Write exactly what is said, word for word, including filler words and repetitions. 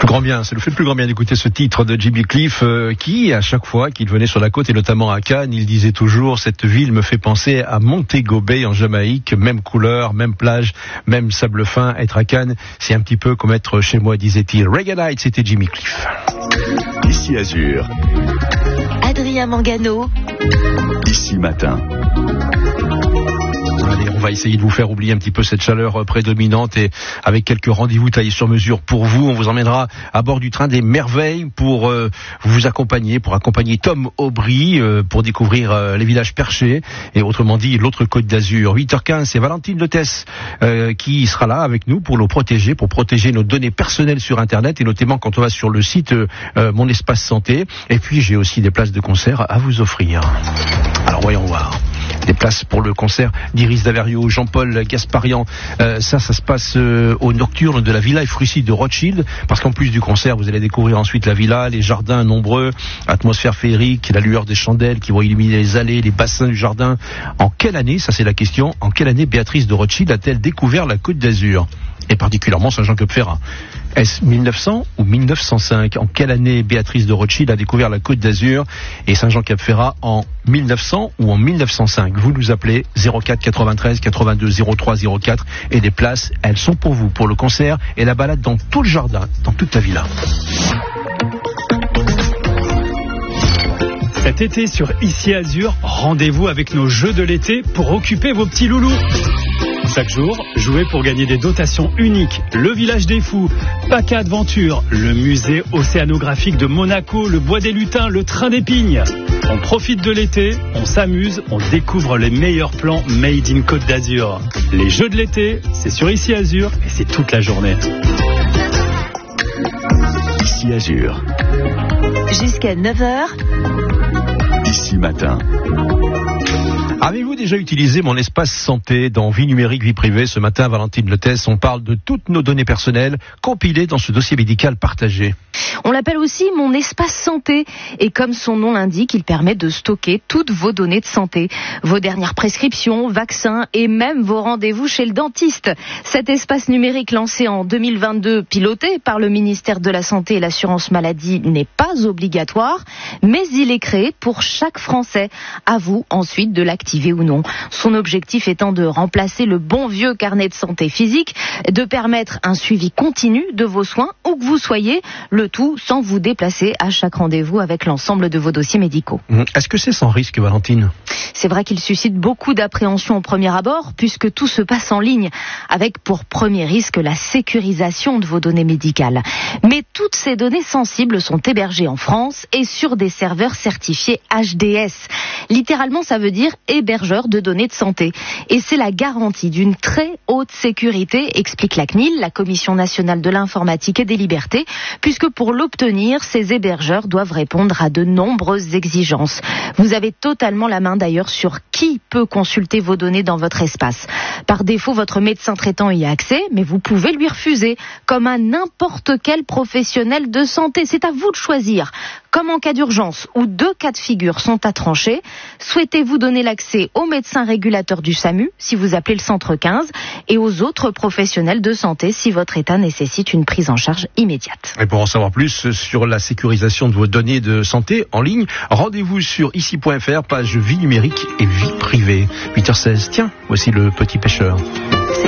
Grand bien, ça nous fait le plus grand bien d'écouter ce titre de Jimmy Cliff euh, qui, à chaque fois qu'il venait sur la côte et notamment à Cannes, il disait toujours: cette ville me fait penser à Montego Bay en Jamaïque, même couleur, même plage, même sable fin. Être à Cannes, c'est un petit peu comme être chez moi, disait-il. Reggae Night, c'était Jimmy Cliff. Ici Azur. Adrien Mangano. Ici Matin. Allez, on va essayer de vous faire oublier un petit peu cette chaleur prédominante et avec quelques rendez-vous taillés sur mesure pour vous. On vous emmènera à bord du train des merveilles pour euh, vous accompagner, pour accompagner Tom Aubry euh, pour découvrir euh, les villages perchés et autrement dit l'autre côte d'Azur. huit heures quinze, c'est Valentine Lotès euh, qui sera là avec nous pour nous protéger, pour protéger nos données personnelles sur Internet et notamment quand on va sur le site euh, Mon Espace Santé. Et puis j'ai aussi des places de concert à vous offrir. Alors voyons voir. Des places pour le concert d'Iris Daverio, Jean-Paul Gasparian. Euh, ça, ça se passe euh, au nocturne de la Villa et Fruits de Rothschild. Parce qu'en plus du concert, vous allez découvrir ensuite la villa, les jardins nombreux, atmosphère féerique, la lueur des chandelles qui vont illuminer les allées, les bassins du jardin. En quelle année, ça c'est la question, en quelle année Béatrice de Rothschild a-t-elle découvert la Côte d'Azur ? Et particulièrement Saint-Jean-Cap-Ferrat. Est-ce mille neuf cents ou mille neuf cent cinq ? En quelle année Béatrice de Rothschild a découvert la Côte d'Azur et Saint-Jean-Cap-Ferrat en mille neuf cents ou en mille neuf cent cinq ? Vous nous appelez zéro quatre quatre-vingt-treize quatre-vingt-deux zéro trois zéro quatre et des places, elles sont pour vous, pour le concert et la balade dans tout le jardin, dans toute la villa. Cet été sur Ici Azur, rendez-vous avec nos jeux de l'été pour occuper vos petits loulous. Chaque jour, jouez pour gagner des dotations uniques. Le Village des Fous, Paca Adventure, le musée océanographique de Monaco, le Bois des Lutins, le Train des Pignes. On profite de l'été, on s'amuse, on découvre les meilleurs plans made in Côte d'Azur. Les jeux de l'été, c'est sur Ici Azur et c'est toute la journée. Ici Azur. Jusqu'à neuf heures. Ici Matin. Avez-vous déjà utilisé Mon Espace Santé dans Vie numérique, vie privée ? Ce matin, Valentine Lotès, on parle de toutes nos données personnelles compilées dans ce dossier médical partagé. On l'appelle aussi Mon Espace Santé et comme son nom l'indique, il permet de stocker toutes vos données de santé, vos dernières prescriptions, vaccins et même vos rendez-vous chez le dentiste. Cet espace numérique lancé en deux mille vingt-deux, piloté par le ministère de la Santé et l'Assurance Maladie, n'est pas obligatoire, mais il est créé pour chaque Français. À vous ensuite de l'activer ou non. Son objectif étant de remplacer le bon vieux carnet de santé physique, de permettre un suivi continu de vos soins où que vous soyez, le tout sans vous déplacer à chaque rendez-vous avec l'ensemble de vos dossiers médicaux. Est-ce que c'est sans risque, Valentine ? C'est vrai qu'il suscite beaucoup d'appréhension au premier abord, puisque tout se passe en ligne, avec pour premier risque la sécurisation de vos données médicales. Mais toutes ces données sensibles sont hébergées en France et sur des serveurs certifiés H D S. Littéralement, ça veut dire hébergeur de données de santé. Et c'est la garantie d'une très haute sécurité, explique la C N I L, la Commission nationale de l'informatique et des libertés, puisque pour l'obtenir, ces hébergeurs doivent répondre à de nombreuses exigences. Vous avez totalement la main d'ailleurs sur qui peut consulter vos données dans votre espace. Par défaut, votre médecin traitant y a accès, mais vous pouvez lui refuser, comme à n'importe quel professionnel de santé. C'est à vous de choisir. Comme en cas d'urgence, où deux cas de figure sont à trancher, souhaitez-vous donner l'accès aux médecins régulateurs du SAMU, si vous appelez le centre quinze, et aux autres professionnels de santé, si votre état nécessite une prise en charge immédiate. Et pour en savoir plus sur la sécurisation de vos données de santé en ligne, rendez-vous sur ici point f r, page vie numérique et vie privée. huit heures seize, tiens, voici le petit pêcheur.